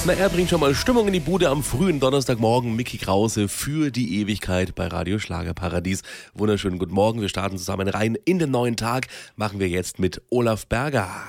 Na, er bringt schon mal Stimmung in die Bude am frühen Donnerstagmorgen. Micky Krause für die Ewigkeit bei Radio Schlagerparadies. Wunderschönen guten Morgen. Wir starten zusammen rein in den neuen Tag. Machen wir jetzt mit Olaf Berger.